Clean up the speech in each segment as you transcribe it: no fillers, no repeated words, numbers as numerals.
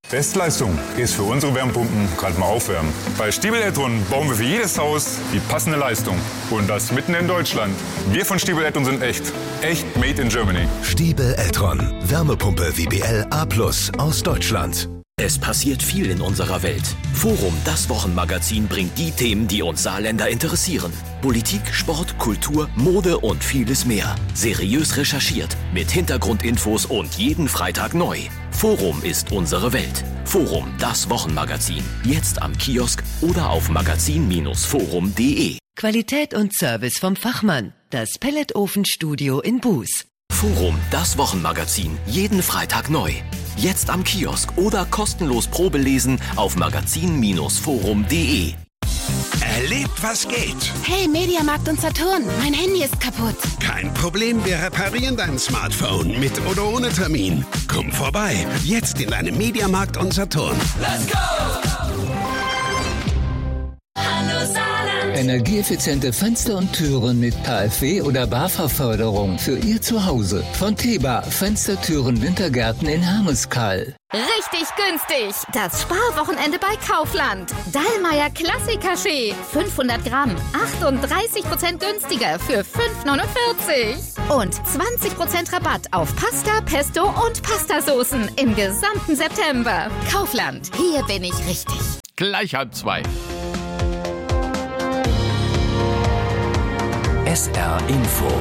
Bestleistung ist für unsere Wärmepumpen gerade mal aufwärmen. Bei Stiebel Eltron bauen wir für jedes Haus die passende Leistung. Und das mitten in Deutschland. Wir von Stiebel Eltron sind echt. Echt made in Germany. Stiebel Eltron. Wärmepumpe WBL A+ aus Deutschland. Es passiert viel in unserer Welt. Forum, das Wochenmagazin, bringt die Themen, die uns Saarländer interessieren. Politik, Sport, Kultur, Mode und vieles mehr. Seriös recherchiert, mit Hintergrundinfos und jeden Freitag neu. Forum ist unsere Welt. Forum, das Wochenmagazin. Jetzt am Kiosk oder auf magazin-forum.de. Qualität und Service vom Fachmann. Das Pelletofenstudio in Buß. Forum, das Wochenmagazin. Jeden Freitag neu. Jetzt am Kiosk oder kostenlos Probelesen auf magazin-forum.de. Erlebt, was geht. Hey, Mediamarkt und Saturn, mein Handy ist kaputt. Kein Problem, wir reparieren dein Smartphone mit oder ohne Termin. Komm vorbei, jetzt in deinem Mediamarkt und Saturn. Let's go! Hallo Saarland. Energieeffiziente Fenster und Türen mit KfW oder BAFA-Förderung für Ihr Zuhause. Von Teba, Fenstertüren, Wintergärten in Hermeskeil. Richtig günstig. Das Sparwochenende bei Kaufland. Dallmayr Klassiker-Schee. 500 Gramm. 38% günstiger für 5,49. Und 20% Rabatt auf Pasta, Pesto und Pastasoßen im gesamten September. Kaufland. Hier bin ich richtig. Gleich 1:30. SR Info.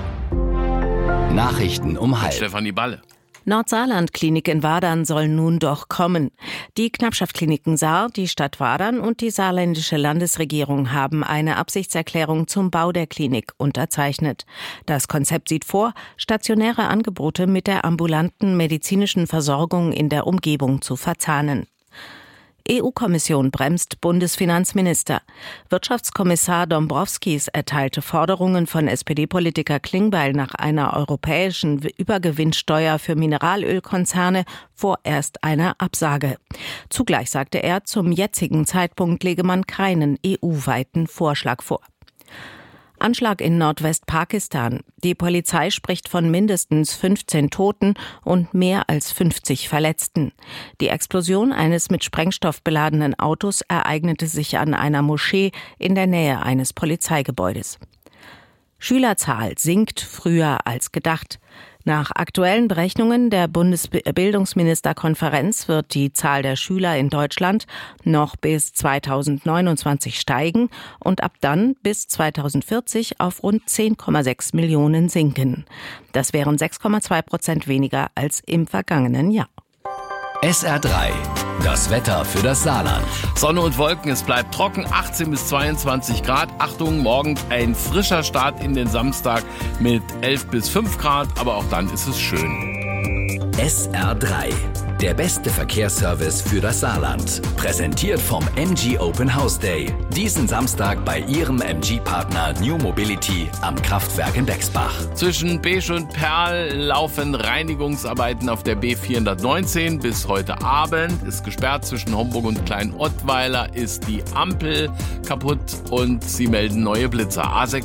Nachrichten um 1:30. Stefanie Balle. Nordsaarland-Klinik in Wadern soll nun doch kommen. Die Knappschaft-Kliniken Saar, die Stadt Wadern und die saarländische Landesregierung haben eine Absichtserklärung zum Bau der Klinik unterzeichnet. Das Konzept sieht vor, stationäre Angebote mit der ambulanten medizinischen Versorgung in der Umgebung zu verzahnen. EU-Kommission bremst Bundesfinanzminister. Wirtschaftskommissar Dombrovskis erteilte Forderungen von SPD-Politiker Klingbeil nach einer europäischen Übergewinnsteuer für Mineralölkonzerne vorerst einer Absage. Zugleich sagte er, zum jetzigen Zeitpunkt lege man keinen EU-weiten Vorschlag vor. Anschlag in Nordwestpakistan. Die Polizei spricht von mindestens 15 Toten und mehr als 50 Verletzten. Die Explosion eines mit Sprengstoff beladenen Autos ereignete sich an einer Moschee in der Nähe eines Polizeigebäudes. Schülerzahl sinkt früher als gedacht. Nach aktuellen Berechnungen der Bundesbildungsministerkonferenz wird die Zahl der Schüler in Deutschland noch bis 2029 steigen und ab dann bis 2040 auf rund 10,6 Millionen sinken. Das wären 6,2% weniger als im vergangenen Jahr. SR3. Das Wetter für das Saarland. Sonne und Wolken, es bleibt trocken, 18 bis 22 Grad. Achtung, morgen ein frischer Start in den Samstag mit 11 bis 5 Grad, aber auch dann ist es schön. SR3. Der beste Verkehrsservice für das Saarland. Präsentiert vom MG Open House Day. Diesen Samstag bei Ihrem MG-Partner New Mobility am Kraftwerk in Bexbach. Zwischen Besch und Perl laufen Reinigungsarbeiten auf der B419 bis heute Abend. Ist gesperrt zwischen Homburg und Klein-Ottweiler, ist die Ampel kaputt und sie melden neue Blitzer.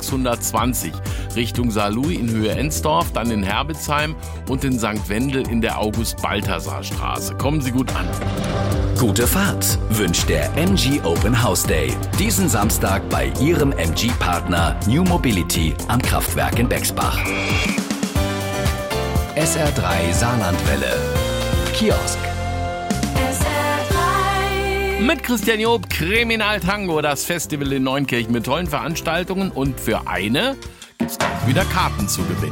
A620 Richtung Saarlouis in Höhe Ensdorf, dann in Herbitzheim und in St. Wendel in der August-Balthasar-Straße. Kommen Sie gut an. Gute Fahrt wünscht der MG Open House Day. Diesen Samstag bei Ihrem MG-Partner New Mobility am Kraftwerk in Bexbach. SR3 Saarlandwelle. Kiosk. Mit Christian Job, Kriminal Tango, das Festival in Neunkirchen mit tollen Veranstaltungen und für eine gibt's gleich wieder Karten zu gewinnen.